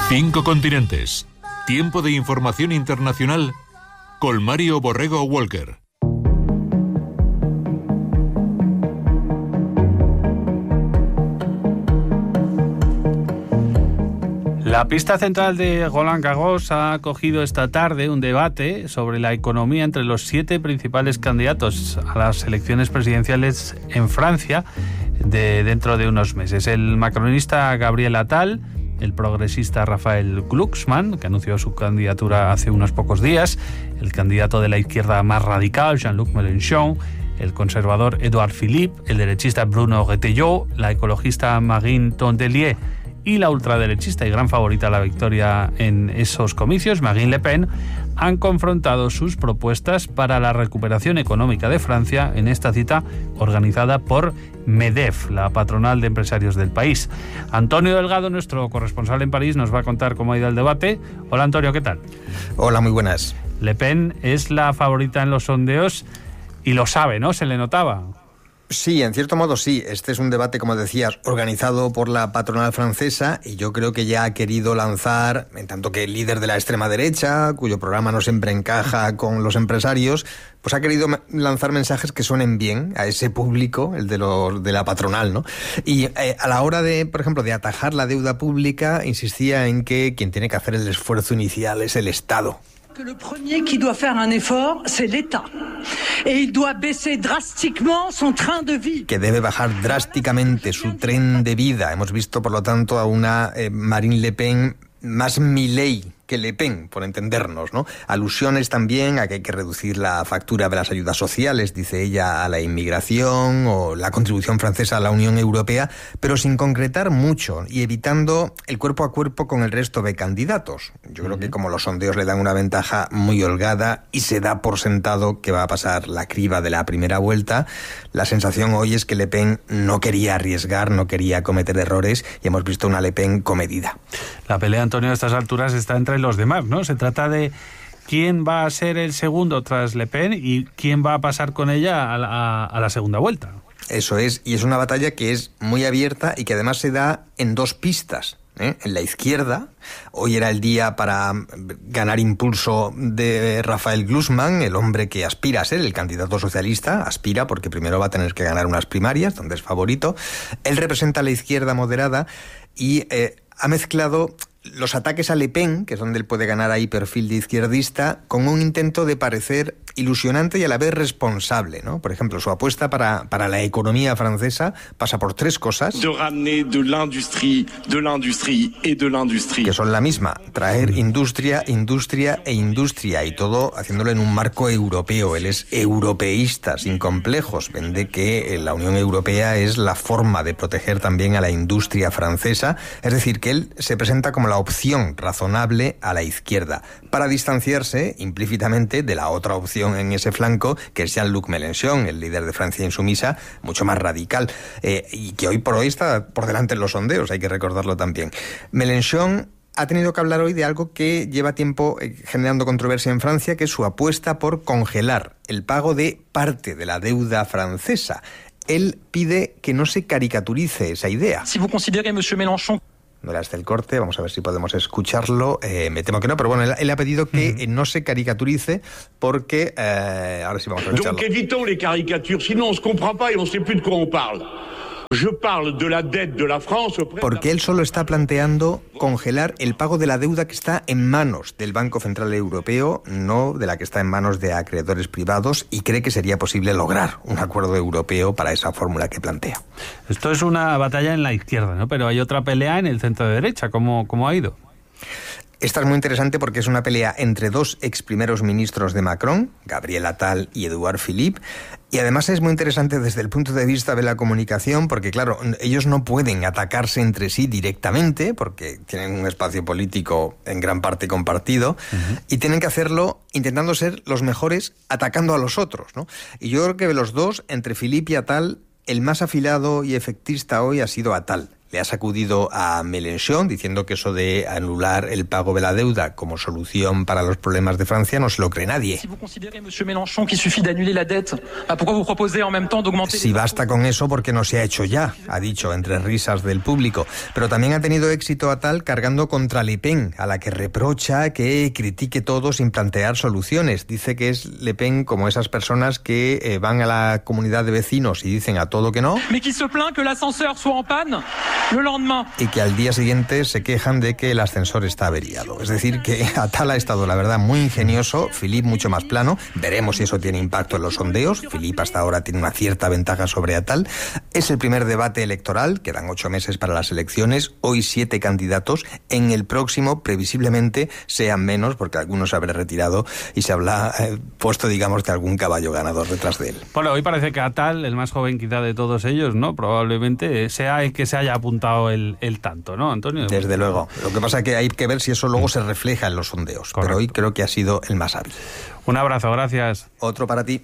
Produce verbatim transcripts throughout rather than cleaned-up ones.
Cinco continentes. Tiempo de información internacional con Mario Borrego Walker. La pista central de Roland Garros ha acogido esta tarde un debate sobre la economía entre los siete principales candidatos a las elecciones presidenciales en Francia de dentro de unos meses. El macronista Gabriel Attal, el progresista Raphaël Glucksmann, que anunció su candidatura hace unos pocos días, el candidato de la izquierda más radical, Jean-Luc Mélenchon, el conservador Édouard Philippe, el derechista Bruno Retailleau, la ecologista Marine Tondelier y la ultraderechista y gran favorita a la victoria en esos comicios, Marine Le Pen, han confrontado sus propuestas para la recuperación económica de Francia en esta cita organizada por MEDEF, la patronal de empresarios del país. Antonio Delgado, nuestro corresponsal en París, nos va a contar cómo ha ido el debate. Hola Antonio, ¿qué tal? Hola, muy buenas. Le Pen es la favorita en los sondeos y lo sabe, ¿no? Se le notaba. Sí, en cierto modo sí. Este es un debate, como decías, organizado por la patronal francesa y yo creo que ya ha querido lanzar, en tanto que el líder de la extrema derecha, cuyo programa no siempre encaja con los empresarios, pues ha querido lanzar mensajes que suenen bien a ese público, el de los de la patronal, ¿no? Y eh, a la hora de, por ejemplo, de atajar la deuda pública, insistía en que quien tiene que hacer el esfuerzo inicial es el Estado. Que le premier qui doit faire un effort, c'est l'État. Et il doit baisser drastiquement son train de vie. Que debe bajar drásticamente su tren de vida. Hemos visto, por lo tanto, a una eh, Marine Le Pen más Milei que Le Pen, por entendernos, ¿no? Alusiones también a que hay que reducir la factura de las ayudas sociales, dice ella, a la inmigración o la contribución francesa a la Unión Europea, pero sin concretar mucho y evitando el cuerpo a cuerpo con el resto de candidatos. Yo creo que como los sondeos le dan una ventaja muy holgada y se da por sentado que va a pasar la criba de la primera vuelta, la sensación hoy es que Le Pen no quería arriesgar, no quería cometer errores y hemos visto una Le Pen comedida. La pelea, Antonio, a estas alturas está entre los demás, ¿no? Se trata de quién va a ser el segundo tras Le Pen y quién va a pasar con ella a la, a la segunda vuelta. Eso es, y es una batalla que es muy abierta y que además se da en dos pistas. ¿Eh? En la izquierda, hoy era el día para ganar impulso de Raphaël Glucksmann, el hombre que aspira a ser el candidato socialista, aspira porque primero va a tener que ganar unas primarias, donde es favorito. Él representa a la izquierda moderada y eh, ha mezclado los ataques a Le Pen, que es donde él puede ganar ahí perfil de izquierdista, con un intento de parecer ilusionante y a la vez responsable, ¿no? Por ejemplo, su apuesta para, para la economía francesa pasa por tres cosas. De ramener de l'industrie, de l'industrie et de l'industrie. Que son la misma, traer industria, industria e industria, y todo haciéndolo en un marco europeo. Él es europeísta, sin complejos. Vende que la Unión Europea es la forma de proteger también a la industria francesa. Es decir, que él se presenta como la opción razonable a la izquierda, para distanciarse implícitamente de la otra opción en ese flanco, que es Jean-Luc Mélenchon, el líder de Francia Insumisa, mucho más radical, eh, y que hoy por hoy está por delante en los sondeos, hay que recordarlo también. Mélenchon ha tenido que hablar hoy de algo que lleva tiempo eh, generando controversia en Francia, que es su apuesta por congelar el pago de parte de la deuda francesa. Él pide que no se caricaturice esa idea. Si vous considérez, monsieur Mélenchon... No era este el corte, vamos a ver si podemos escucharlo. Eh, me temo que no, pero bueno, él, él ha pedido que uh-huh. eh, no se caricaturice porque... Eh, ahora sí vamos a escucharlo. Donc évitons les caricatures, sinon on se comprend pas et on sait plus de quoi on parle. Je parle de la dette de la France auprès... Porque él solo está planteando congelar el pago de la deuda que está en manos del Banco Central Europeo, no de la que está en manos de acreedores privados, y cree que sería posible lograr un acuerdo europeo para esa fórmula que plantea. Esto es una batalla en la izquierda, ¿no? Pero hay otra pelea en el centro derecha. ¿Cómo, cómo ha ido? Esta es muy interesante porque es una pelea entre dos ex primeros ministros de Macron, Gabriel Attal y Édouard Philippe, y además es muy interesante desde el punto de vista de la comunicación porque, claro, ellos no pueden atacarse entre sí directamente porque tienen un espacio político en gran parte compartido uh-huh. y tienen que hacerlo intentando ser los mejores atacando a los otros, ¿no? Y yo creo que de los dos, entre Philippe y Attal, el más afilado y efectista hoy ha sido Attal, Le ha sacudido a Mélenchon diciendo que eso de anular el pago de la deuda como solución para los problemas de Francia no se lo cree nadie. Si basta con eso, ¿por qué no se ha hecho ya?, ha dicho entre risas del público. Pero también ha tenido éxito Attal cargando contra Le Pen, a la que reprocha que critique todo sin plantear soluciones. Dice que es Le Pen como esas personas que eh, van a la comunidad de vecinos y dicen a todo que no, y que al día siguiente se quejan de que el ascensor está averiado. Es decir, que Attal ha estado, la verdad, muy ingenioso, Philippe mucho más plano. Veremos si eso tiene impacto en los sondeos. Philippe hasta ahora tiene una cierta ventaja sobre Attal. Es el primer debate electoral, quedan ocho meses para las elecciones, hoy siete candidatos. En el próximo, previsiblemente, sean menos, porque algunos se habrán retirado y se habrá eh, puesto, digamos, que algún caballo ganador detrás de él. Bueno, hoy parece que Attal, el más joven quizá de todos ellos, ¿no?, probablemente sea el que se haya apuntado el, el tanto, ¿no, Antonio? Desde luego. Lo que pasa es que hay que ver si eso luego se refleja en los sondeos. Correcto. Pero hoy creo que ha sido el más hábil. Un abrazo, gracias. Otro para ti.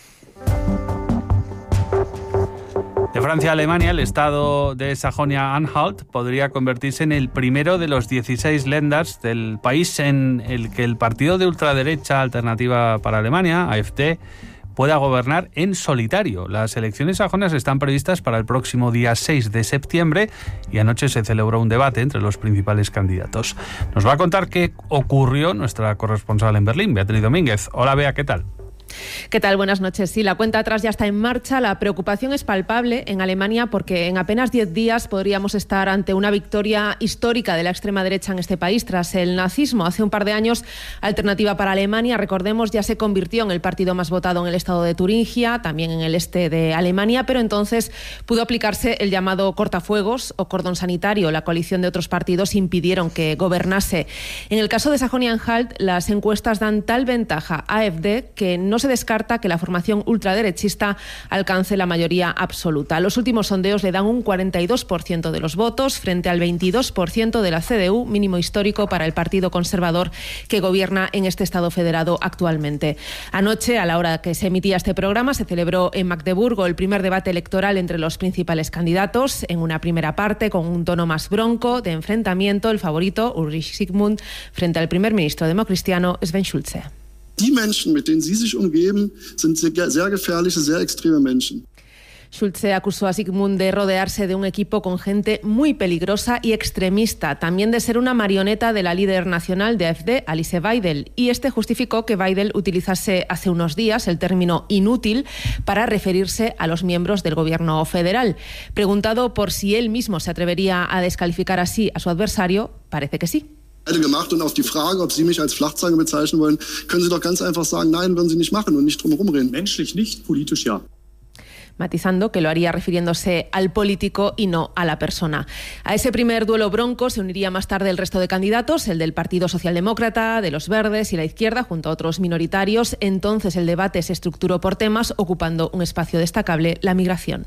De Francia a Alemania, el estado de Sajonia-Anhalt podría convertirse en el primero de los dieciséis Länders del país en el que el partido de ultraderecha Alternativa para Alemania, A F D, pueda gobernar en solitario. Las elecciones sajonas están previstas para el próximo día seis de septiembre y anoche se celebró un debate entre los principales candidatos. Nos va a contar qué ocurrió nuestra corresponsal en Berlín, Beatriz Domínguez. Hola, Bea, ¿qué tal? ¿Qué tal? Buenas noches. Sí, la cuenta atrás ya está en marcha. La preocupación es palpable en Alemania porque en apenas diez días podríamos estar ante una victoria histórica de la extrema derecha en este país tras el nazismo. Hace un par de años, Alternativa para Alemania, recordemos, ya se convirtió en el partido más votado en el estado de Turingia, también en el este de Alemania, pero entonces pudo aplicarse el llamado cortafuegos o cordón sanitario. La coalición de otros partidos impidieron que gobernase. En el caso de Sajonia-Anhalt, las encuestas dan tal ventaja a A F D que no se descarta que la formación ultraderechista alcance la mayoría absoluta. Los últimos sondeos le dan un cuarenta y dos por ciento de los votos frente al veintidós por ciento de la C D U, mínimo histórico para el partido conservador que gobierna en este Estado federado actualmente. Anoche, a la hora que se emitía este programa, se celebró en Magdeburgo el primer debate electoral entre los principales candidatos. En una primera parte, con un tono más bronco de enfrentamiento, el favorito, Ulrich Sigmund, frente al primer ministro democristiano, Sven Schulze. Die Menschen, mit denen Sie sich umgeben, sind sehr gefährliche, sehr extreme Menschen. Schulze acusó a Sigmund de rodearse de un equipo con gente muy peligrosa y extremista, también de ser una marioneta de la líder nacional de A F D, Alice Weidel, y este justificó que Weidel utilizase hace unos días el término inútil para referirse a los miembros del gobierno federal. Preguntado por si él mismo se atrevería a descalificar así a su adversario, parece que sí. Gemacht und auf die Frage, ob Sie mich als Flachzange bezeichnen wollen, können Sie doch ganz einfach sagen, nein, würden Sie nicht machen und nicht drum herum reden. Menschlich nicht, politisch ja. Matizando que lo haría refiriéndose al político y no a la persona. A ese primer duelo bronco se uniría más tarde el resto de candidatos, el del Partido Socialdemócrata, de los Verdes y la Izquierda, junto a otros minoritarios. Entonces el debate se estructuró por temas, ocupando un espacio destacable, la migración.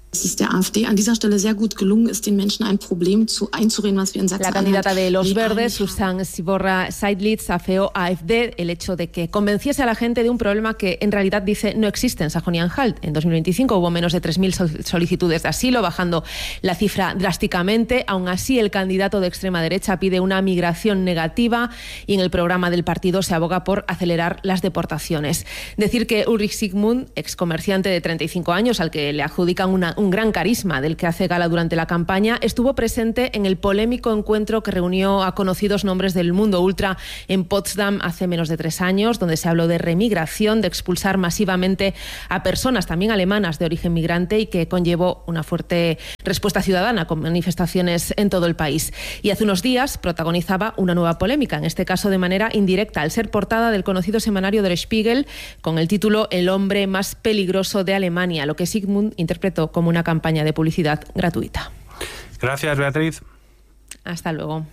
La candidata de los Verdes, Susanne Sciborra Seydlitz, afeó a A F D el hecho de que convenciese a la gente de un problema que en realidad dice no existe en Sajonia-Anhalt. En dos mil veinticinco hubo menos de tres mil solicitudes de asilo, bajando la cifra drásticamente. Aún así, el candidato de extrema derecha pide una migración negativa y en el programa del partido se aboga por acelerar las deportaciones. Decir que Ulrich Sigmund, excomerciante de treinta y cinco años, al que le adjudican una un gran carisma del que hace gala durante la campaña, estuvo presente en el polémico encuentro que reunió a conocidos nombres del mundo ultra en Potsdam hace menos de tres años, donde se habló de remigración, de expulsar masivamente a personas también alemanas de origen migrante y que conllevó una fuerte respuesta ciudadana con manifestaciones en todo el país. Y hace unos días protagonizaba una nueva polémica, en este caso de manera indirecta, al ser portada del conocido semanario Der Spiegel con el título El hombre más peligroso de Alemania, lo que Sigmund interpretó como una campaña de publicidad gratuita. Gracias, Beatriz. Hasta luego.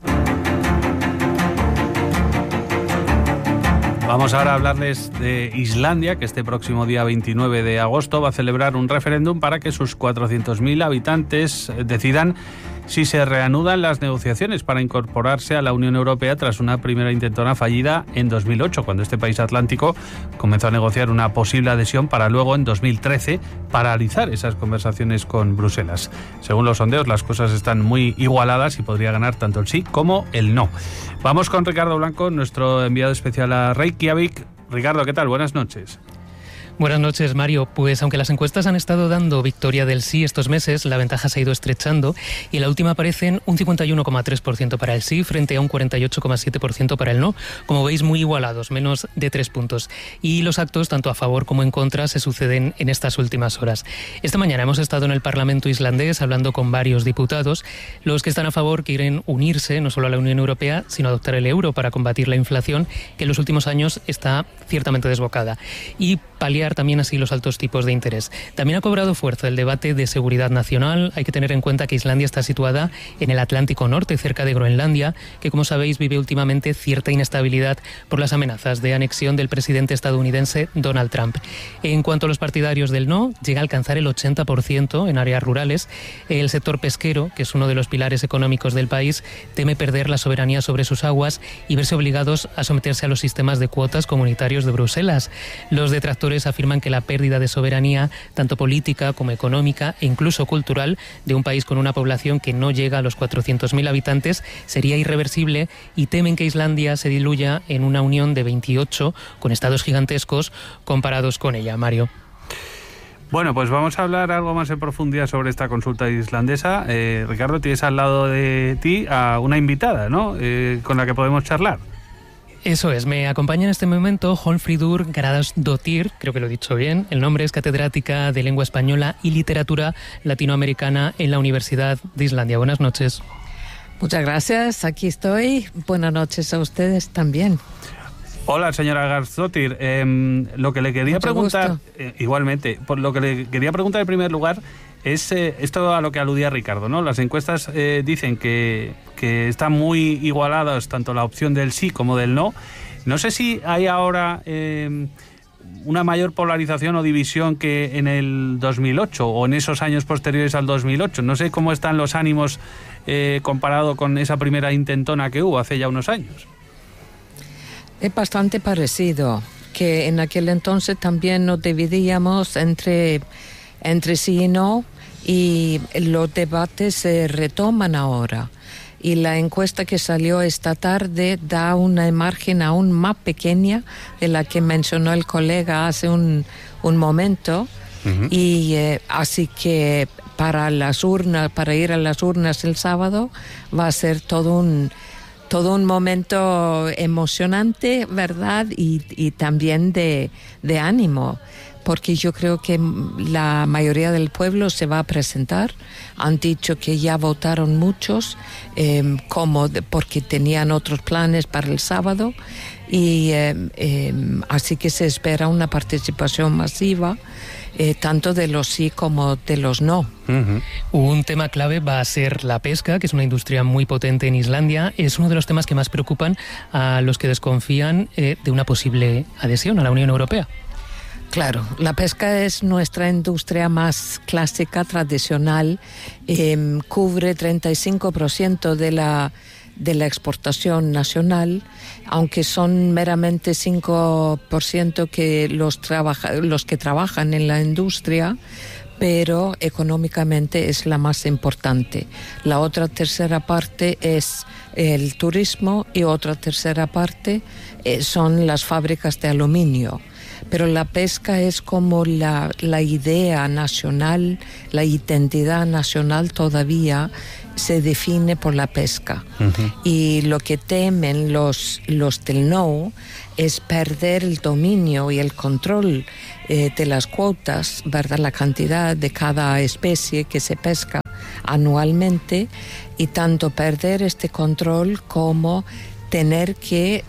Vamos ahora a hablarles de Islandia, que este próximo día veintinueve de agosto va a celebrar un referéndum para que sus cuatrocientos mil habitantes decidan si se reanudan las negociaciones para incorporarse a la Unión Europea tras una primera intentona fallida en dos mil ocho, cuando este país atlántico comenzó a negociar una posible adhesión para luego en dos mil trece paralizar esas conversaciones con Bruselas. Según los sondeos, las cosas están muy igualadas y podría ganar tanto el sí como el no. Vamos con Ricardo Blanco, nuestro enviado especial a Reykjavik. Ricardo, ¿qué tal? Buenas noches. Buenas noches, Mario. Pues aunque las encuestas han estado dando victoria del sí estos meses, la ventaja se ha ido estrechando y en la última aparecen un cincuenta y uno coma tres por ciento para el sí frente a un cuarenta y ocho coma siete por ciento para el no. Como veis, muy igualados, menos de tres puntos. Y los actos, tanto a favor como en contra, se suceden en estas últimas horas. Esta mañana hemos estado en el Parlamento islandés hablando con varios diputados. Los que están a favor quieren unirse no solo a la Unión Europea, sino adoptar el euro para combatir la inflación, que en los últimos años está ciertamente desbocada. Y paliar también así los altos tipos de interés. También ha cobrado fuerza el debate de seguridad nacional. Hay que tener en cuenta que Islandia está situada en el Atlántico Norte, cerca de Groenlandia, que como sabéis vive últimamente cierta inestabilidad por las amenazas de anexión del presidente estadounidense Donald Trump. En cuanto a los partidarios del no, llega a alcanzar el ochenta por ciento en áreas rurales. El sector pesquero, que es uno de los pilares económicos del país, teme perder la soberanía sobre sus aguas y verse obligados a someterse a los sistemas de cuotas comunitarios de Bruselas. Los detractores afirman que la pérdida de soberanía, tanto política como económica e incluso cultural, de un país con una población que no llega a los cuatrocientos mil habitantes sería irreversible y temen que Islandia se diluya en una unión de veintiocho con estados gigantescos comparados con ella. Mario. Bueno, pues vamos a hablar algo más en profundidad sobre esta consulta islandesa. Eh, Ricardo, tienes al lado de ti a una invitada, ¿no? Eh, con la que podemos charlar. Eso es, me acompaña en este momento Hólmfríður Garðarsdóttir, creo que lo he dicho bien. El nombre es catedrática de Lengua Española y Literatura Latinoamericana en la Universidad de Islandia. Buenas noches. Muchas gracias, aquí estoy. Buenas noches a ustedes también. Hola, señora Garðarsdóttir. Eh, lo que le quería Mucho preguntar, eh, igualmente, por lo que le quería preguntar en primer lugar es eh, esto a lo que aludía Ricardo, ¿no? Las encuestas eh, dicen que, que están muy igualadas tanto la opción del sí como del no. No sé si hay ahora eh, una mayor polarización o división que en el dos mil ocho o en esos años posteriores al dos mil ocho. No sé cómo están los ánimos eh, comparado con esa primera intentona que hubo hace ya unos años. Es bastante parecido, que en aquel entonces también nos dividíamos entre, entre sí y no, y los debates se retoman ahora. Y la encuesta que salió esta tarde da una imagen aún más pequeña de la que mencionó el colega hace un, un momento. Uh-huh. Y eh, así que para las urnas, para ir a las urnas el sábado, va a ser todo un... Todo un momento emocionante, ¿verdad? Y, y también de, de ánimo, porque yo creo que la mayoría del pueblo se va a presentar. Han dicho que ya votaron muchos, eh, como de, porque tenían otros planes para el sábado, y eh, eh, así que se espera una participación masiva. Eh, tanto de los sí como de los no. Uh-huh. Un tema clave va a ser la pesca, que es una industria muy potente en Islandia. Es uno de los temas que más preocupan a los que desconfían eh, de una posible adhesión a la Unión Europea. Claro, la pesca es nuestra industria más clásica, tradicional, eh, cubre treinta y cinco por ciento de la de la exportación nacional, aunque son meramente cinco por ciento que los, trabaja, los que trabajan en la industria, pero económicamente es la más importante. La otra tercera parte es el turismo y otra tercera parte eh, son las fábricas de aluminio. Pero la pesca es como la, la idea nacional, la identidad nacional todavía se define por la pesca. Uh-huh. Y lo que temen los, los del no es perder el dominio y el control eh, de las cuotas, ¿verdad? La cantidad de cada especie que se pesca anualmente, y tanto perder este control como tener que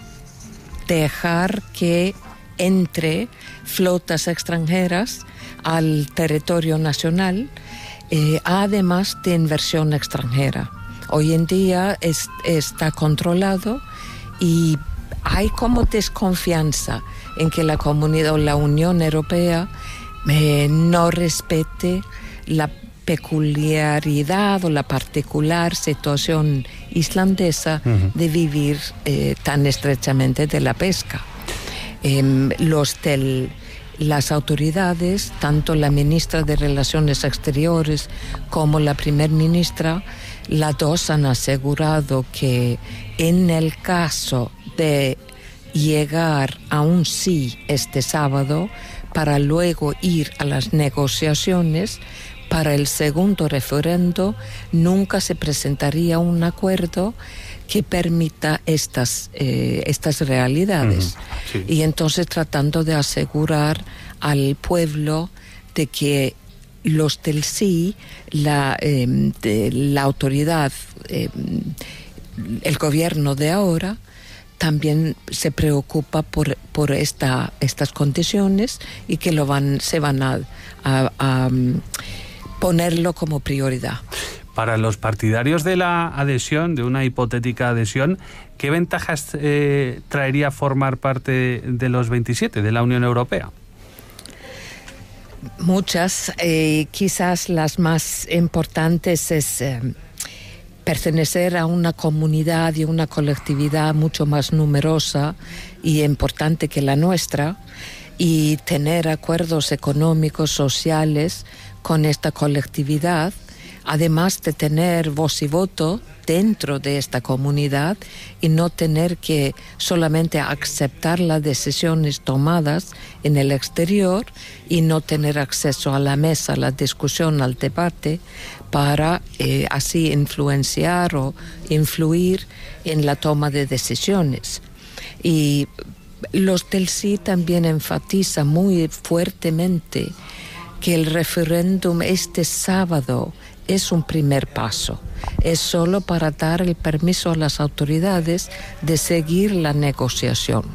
dejar que entre flotas extranjeras al territorio nacional, eh, además de inversión extranjera. Hoy en día es, está controlado y hay como desconfianza en que la comunidad o la Unión Europea eh, no respete la peculiaridad o la particular situación islandesa uh-huh. de vivir eh, tan estrechamente de la pesca. Eh, los del, las autoridades, tanto la ministra de Relaciones Exteriores como la primer ministra, las dos han asegurado que en el caso de llegar a un sí este sábado, para luego ir a las negociaciones, para el segundo referendo nunca se presentaría un acuerdo que permita estas, eh, estas realidades. Uh-huh. Sí. Y entonces tratando de asegurar al pueblo de que los del sí, la, eh, de, la autoridad, eh, el gobierno de ahora, también se preocupa por, por esta, estas condiciones y que lo van, se van a, a, a ponerlo como prioridad. Para los partidarios de la adhesión, de una hipotética adhesión, ¿qué ventajas eh, traería formar parte de los veintisiete, de la Unión Europea? Muchas, eh, quizás las más importantes es eh, pertenecer a una comunidad y una colectividad mucho más numerosa y importante que la nuestra, y tener acuerdos económicos, sociales con esta colectividad, además de tener voz y voto dentro de esta comunidad y no tener que solamente aceptar las decisiones tomadas en el exterior y no tener acceso a la mesa, a la discusión, al debate, para eh, así influenciar o influir en la toma de decisiones. Y los del sí también enfatizan muy fuertemente que el referéndum este sábado es un primer paso. Es solo para dar el permiso a las autoridades de seguir la negociación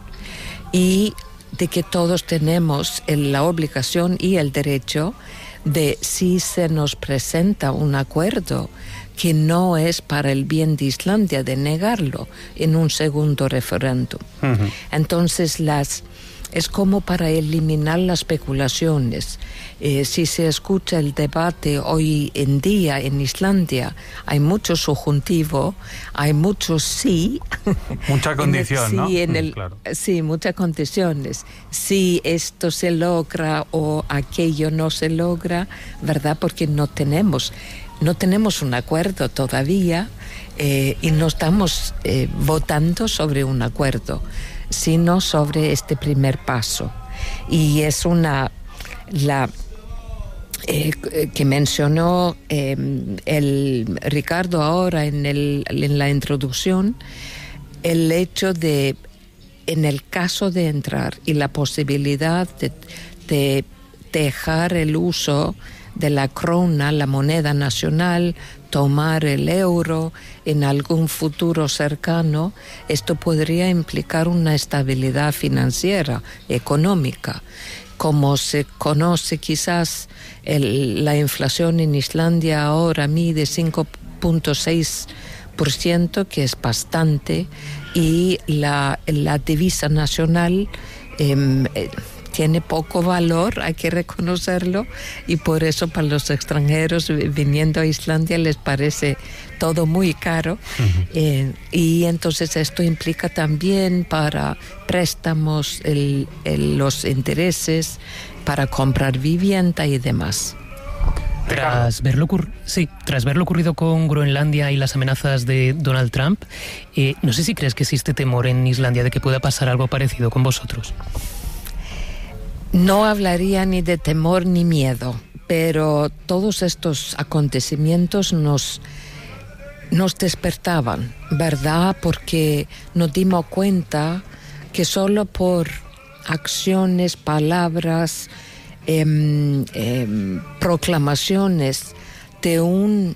y de que todos tenemos la obligación y el derecho de, si se nos presenta un acuerdo que no es para el bien de Islandia, de negarlo en un segundo referéndum. Uh-huh. Entonces las es como para eliminar las especulaciones. Eh, si se escucha el debate hoy en día en Islandia, hay mucho subjuntivo, hay mucho sí. Mucha condición, sí, ¿no? En el, mm, claro. Sí, muchas condiciones. Si esto se logra o aquello no se logra, ¿verdad? Porque no tenemos, no tenemos un acuerdo todavía eh, y no estamos eh, votando sobre un acuerdo, sino sobre este primer paso. Y es una, la eh, que mencionó eh, el Ricardo ahora en, el, en la introducción, el hecho de, en el caso de entrar y la posibilidad de, de dejar el uso de la krona, la moneda nacional, tomar el euro en algún futuro cercano, esto podría implicar una estabilidad financiera, económica. Como se conoce quizás, el, la inflación en Islandia ahora mide cinco punto seis por ciento, que es bastante, y la, la divisa nacional eh, eh, tiene poco valor, hay que reconocerlo, y por eso para los extranjeros viniendo a Islandia les parece todo muy caro. Uh-huh. eh, y entonces esto implica también para préstamos el, el, los intereses, para comprar vivienda y demás. Tras ver, lo ocurri- sí, tras ver lo ocurrido con Groenlandia y las amenazas de Donald Trump, eh, no sé si crees que existe temor en Islandia de que pueda pasar algo parecido con vosotros. No hablaría ni de temor ni miedo, pero todos estos acontecimientos nos, nos despertaban, ¿verdad? Porque nos dimos cuenta que solo por acciones, palabras, eh, eh, proclamaciones de un